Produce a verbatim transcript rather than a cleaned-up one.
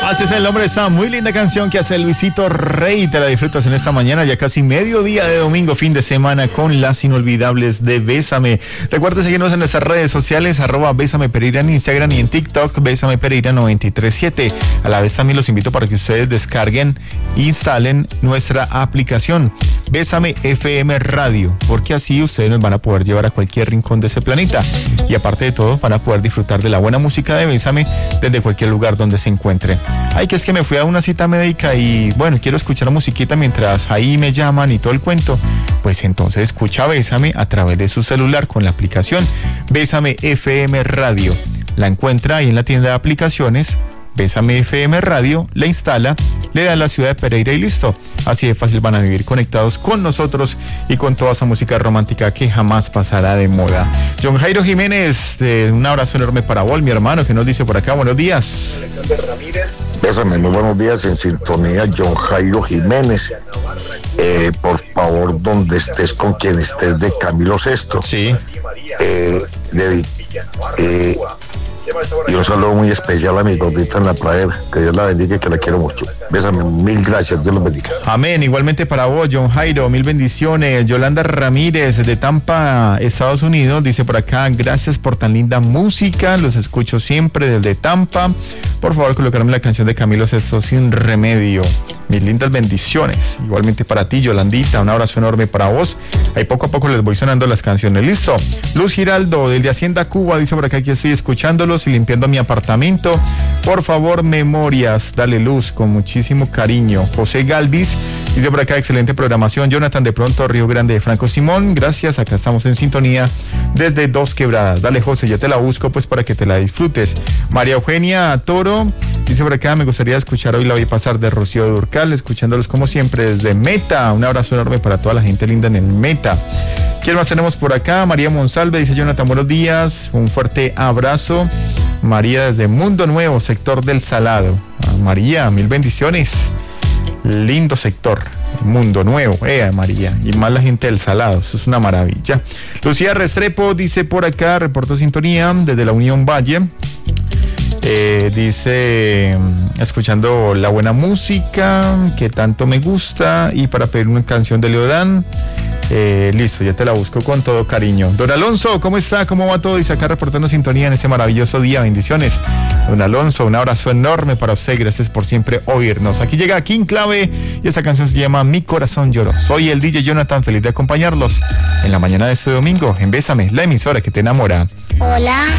Así es el nombre de esta muy linda canción que hace Luisito Rey. Te la disfrutas en esta mañana, ya casi mediodía de domingo, fin de semana, con las inolvidables de Bésame. Recuerda seguirnos en nuestras redes sociales, arroba Bésame Pereira en Instagram y en TikTok, Bésame Pereira noventa y tres siete. A la vez también los invito para que ustedes descarguen e instalen nuestra aplicación Bésame F M Radio, porque así ustedes nos van a poder llevar a cualquier rincón de ese planeta. Y aparte de todo, van a poder disfrutar de la buena música de Bésame desde cualquier lugar donde se encuentre. Ay, que es que me fui a una cita médica y bueno, quiero escuchar musiquita mientras ahí me llaman y todo el cuento. Pues entonces escucha Bésame a través de su celular con la aplicación Bésame F M Radio. La encuentra ahí en la tienda de aplicaciones, Bésame F M Radio, la instala, le da a la ciudad de Pereira y listo. Así de fácil van a vivir conectados con nosotros y con toda esa música romántica que jamás pasará de moda. John Jairo Jiménez, eh, un abrazo enorme para vos, mi hermano, que nos dice por acá, buenos días. Bésame, muy buenos días, en sintonía John Jairo Jiménez. Eh, por favor, donde estés, con quien estés, de Camilo Sesto. Sí. Eh, de, eh, y un saludo muy especial a mi gordita en la pradera. Que Dios la bendiga y que la quiero mucho. Bésame, mil gracias, Dios los bendiga. Amén, igualmente para vos, John Jairo, mil bendiciones. Yolanda Ramírez de Tampa, Estados Unidos, dice por acá, gracias por tan linda música, los escucho siempre desde Tampa. Por favor, colocarme la canción de Camilo Sesto, Sin Remedio. Mis lindas bendiciones. Igualmente para ti, Yolandita, un abrazo enorme para vos. Ahí poco a poco les voy sonando las canciones. Listo. Luz Giraldo, desde Hacienda Cuba, dice por acá que estoy escuchándolos y limpiando mi apartamento. Por favor, memorias, dale Luz, con muchísimo cariño. José Galvis, dice por acá, excelente programación. Jonathan de Pronto, Río Grande de Franco Simón, gracias, acá estamos en sintonía desde Dos Quebradas. Dale José, ya te la busco pues para que te la disfrutes. María Eugenia Toro, dice por acá, me gustaría escuchar Hoy la vi pasar de Rocío Durcal, escuchándolos como siempre desde Meta. Un abrazo enorme para toda la gente linda en el Meta. ¿Quién más tenemos por acá? María Monsalve, dice Jonathan, buenos días, un fuerte abrazo. María desde Mundo Nuevo, sector del Salado. Ah, María, mil bendiciones. Lindo sector, Mundo Nuevo, eh, María, y más la gente del Salado, eso es una maravilla. Lucía Restrepo dice por acá, reporto sintonía desde la Unión Valle. Eh, dice, escuchando la buena música que tanto me gusta y para pedir una canción de Leodán. Eh, listo, ya te la busco con todo cariño. Don Alonso, ¿cómo está? ¿Cómo va todo? Dice acá reportando sintonía en este maravilloso día. Bendiciones. Don Alonso, un abrazo enorme para usted. Gracias por siempre oírnos. Aquí llega King Clave y esta canción se llama Mi Corazón Lloró. Soy el D J Jonathan, feliz de acompañarlos en la mañana de este domingo en Bésame, la emisora que te enamora. Hola.